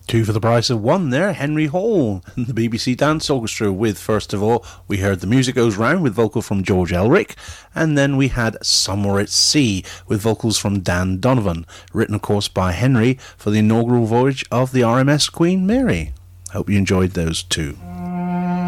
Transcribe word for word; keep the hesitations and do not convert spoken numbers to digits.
Two for the price of one there, Henry Hall and the B B C Dance Orchestra with, first of all, we heard The Music Goes Round with vocal from George Elric, and then we had Somewhere at Sea with vocals from Dan Donovan, written of course by Henry for the inaugural voyage of the R M S Queen Mary. Hope you enjoyed those two.